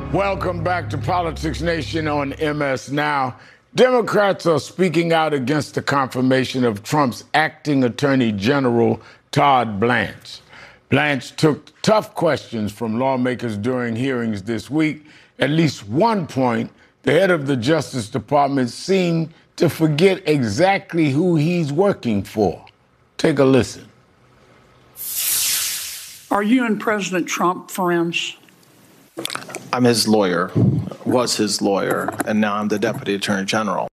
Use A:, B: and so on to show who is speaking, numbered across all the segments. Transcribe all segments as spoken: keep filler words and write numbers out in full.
A: Welcome back to Politics Nation on M S Now. Democrats are speaking out against the confirmation of Trump's acting Attorney General, Todd Blanche. Blanche took tough questions from lawmakers during hearings this week. At least one point, the head of the Justice Department seemed to forget exactly who he's working for. Take a listen.
B: Are you and President Trump friends?
C: I'm his lawyer, was his lawyer, and now I'm the Deputy Attorney General.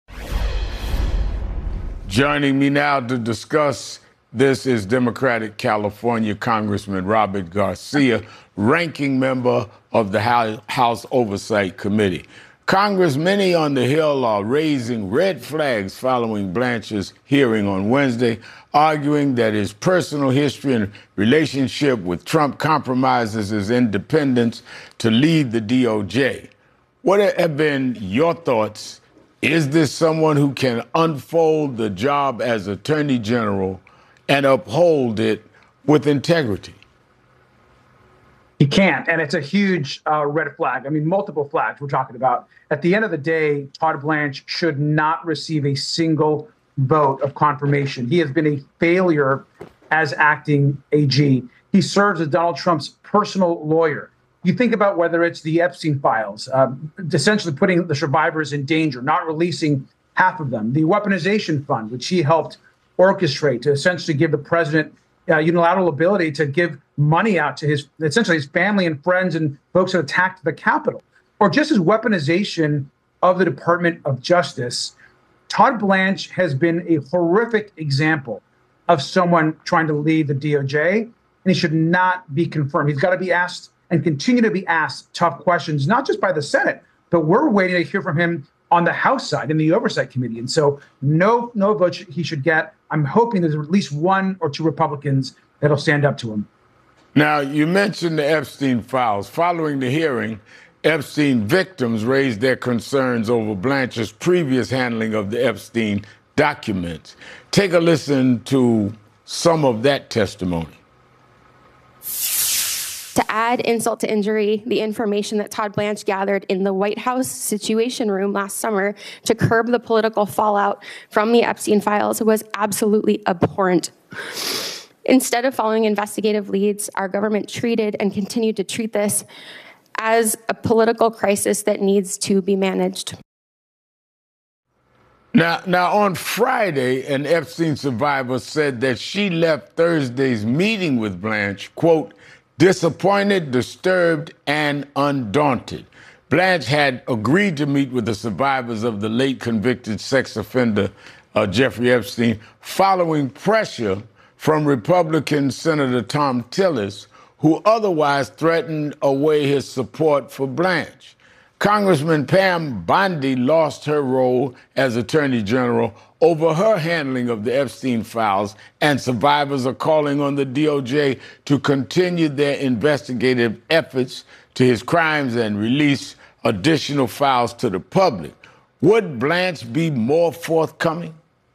A: Joining me now to discuss this is Democratic California Congressman Robert Garcia, ranking member of the House Oversight Committee. Congress, many on the Hill are raising red flags following Blanche's hearing on Wednesday, arguing that his personal history and relationship with Trump compromises his independence to lead the D O J. What have been your thoughts? Is this someone who can unfold the job as Attorney General and uphold it with integrity?
D: He can't, and it's a huge uh, red flag. I mean, multiple flags we're talking about. At the end of the day, Todd Blanche should not receive a single vote of confirmation. He has been a failure as acting A G. He serves as Donald Trump's personal lawyer. You think about whether it's the Epstein files, uh, essentially putting the survivors in danger, not releasing half of them, the weaponization fund, which he helped orchestrate to essentially give the president uh, unilateral ability to give money out to his, essentially his family and friends and folks that attacked the Capitol, or just his weaponization of the Department of Justice. Todd Blanche has been a horrific example of someone trying to lead the D O J, and he should not be confirmed. He's got to be asked and continue to be asked tough questions, not just by the Senate, but we're waiting to hear from him on the House side in the Oversight Committee. And so no, no vote he should get. I'm hoping there's at least one or two Republicans that'll stand up to him.
A: Now, you mentioned the Epstein files. Following the hearing, Epstein victims raised their concerns over Blanche's previous handling of the Epstein documents. Take a listen to some of that testimony.
E: To add insult to injury, the information that Todd Blanche gathered in the White House Situation Room last summer to curb the political fallout from the Epstein files was absolutely abhorrent. Instead of following investigative leads, our government treated and continued to treat this as a political crisis that needs to be managed.
A: Now, now, on Friday, an Epstein survivor said that she left Thursday's meeting with Blanche, quote, disappointed, disturbed, and undaunted. Blanche had agreed to meet with the survivors of the late convicted sex offender uh, Jeffrey Epstein following pressure from Republican Senator Thom Tillis, who otherwise threatened away his support for Blanche. Congressman Pam Bondi lost her role as Attorney General over her handling of the Epstein files, and survivors are calling on the D O J to continue their investigative efforts to his crimes and release additional files to the public. Would Blanche be more forthcoming?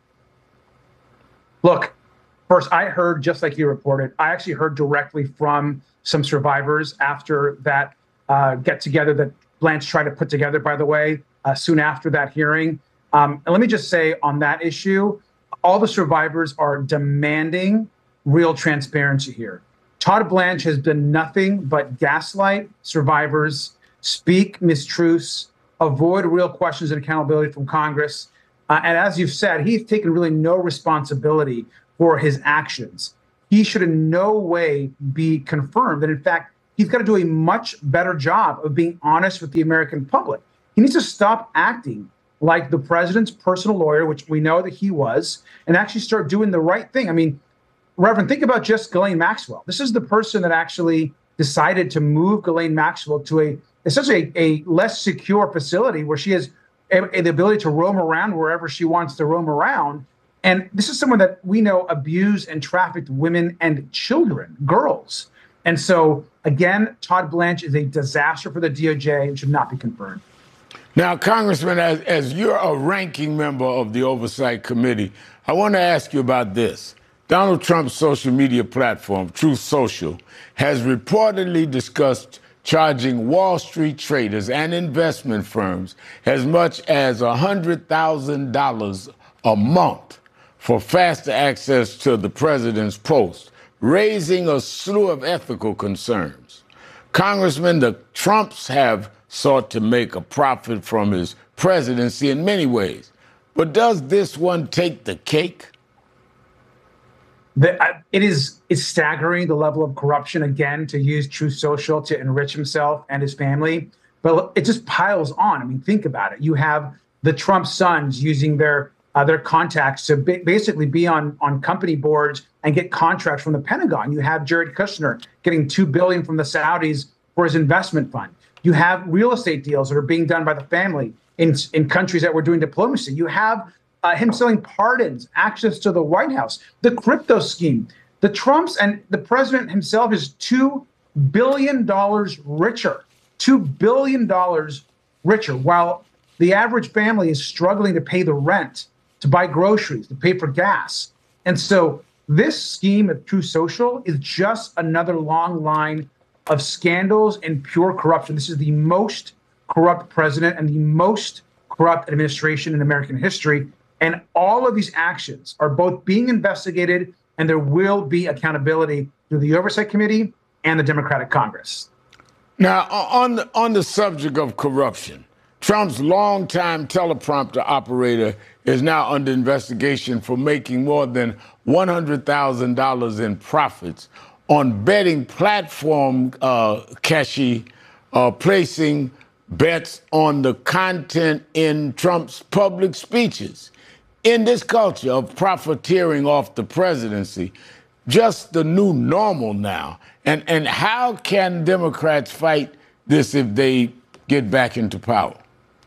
D: Look, first, I heard, just like you reported, I actually heard directly from some survivors after that uh, get-together that Blanche tried to put together, by the way, uh, soon after that hearing. Um, and let me just say on that issue, all the survivors are demanding real transparency here. Todd Blanche has done nothing but gaslight survivors, speak mistruths, avoid real questions and accountability from Congress. Uh, and as you've said, he's taken really no responsibility for his actions. He should in no way be confirmed. And in fact, he's got to do a much better job of being honest with the American public. He needs to stop acting like the president's personal lawyer, which we know that he was, and actually start doing the right thing. I mean, Reverend, think about just Ghislaine Maxwell. This is the person that actually decided to move Ghislaine Maxwell to a essentially a, a less secure facility where she has a, a, the ability to roam around wherever she wants to roam around. And this is someone that we know abused and trafficked women and children, girls. And so, again, Todd Blanche is a disaster for the D O J and should not be confirmed.
A: Now, Congressman, as, as you're a ranking member of the Oversight Committee, I want to ask you about this. Donald Trump's social media platform, Truth Social, has reportedly discussed charging Wall Street traders and investment firms as much as one hundred thousand dollars a month for faster access to the president's post, raising a slew of ethical concerns. Congressman, the Trumps have sought to make a profit from his presidency in many ways. But does this one take the cake?
D: The, uh, it is it's staggering, the level of corruption, again, to use Truth Social to enrich himself and his family. But it just piles on. I mean, think about it. You have the Trump sons using their uh, their contacts to ba- basically be on, on company boards and get contracts from the Pentagon. You have Jared Kushner getting two billion dollars from the Saudis for his investment fund. You have real estate deals that are being done by the family in, in countries that were doing diplomacy. You have uh, him selling pardons, access to the White House, the crypto scheme. The Trumps and the president himself is two billion dollars richer, two billion dollars richer, while the average family is struggling to pay the rent, to buy groceries, to pay for gas. And so this scheme of Truth Social is just another long line of scandals and pure corruption. This is the most corrupt president and the most corrupt administration in American history. And all of these actions are both being investigated, and there will be accountability through the Oversight Committee and the Democratic Congress.
A: Now, on the, on the subject of corruption, Trump's longtime teleprompter operator is now under investigation for making more than one hundred thousand dollars in profits on betting platform uh, Cashi, uh, placing bets on the content in Trump's public speeches. In this culture of profiteering off the presidency, just the new normal now. And, and how can Democrats fight this if they get back into power?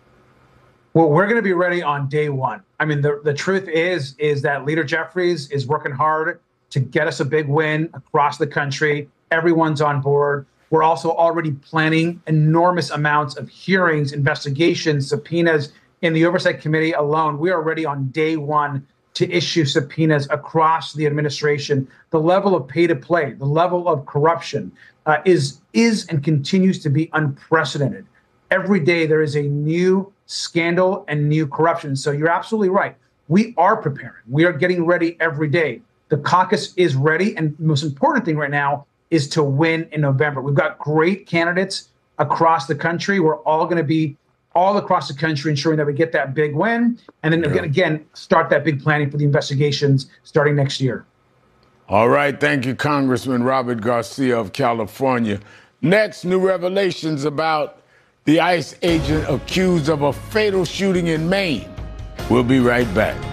D: Well, we're going to be ready on day one. I mean, the, the truth is, is that Leader Jeffries is working hard to get us a big win across the country. Everyone's on board. We're also already planning enormous amounts of hearings, investigations, subpoenas. In the Oversight Committee alone, we are ready on day one to issue subpoenas across the administration. The level of pay to play, the level of corruption uh, is, is and continues to be unprecedented. Every day there is a new scandal and new corruption. So you're absolutely right. We are preparing. We are getting ready every day. The caucus is ready. And the most important thing right now is to win in November. We've got great candidates across the country. We're all going to be all across the country ensuring that we get that big win. And then, yeah. again, again, start that big planning for the investigations starting next year.
A: All right. Thank you, Congressman Robert Garcia of California. Next, new revelations about the ICE agent accused of a fatal shooting in Maine. We'll be right back.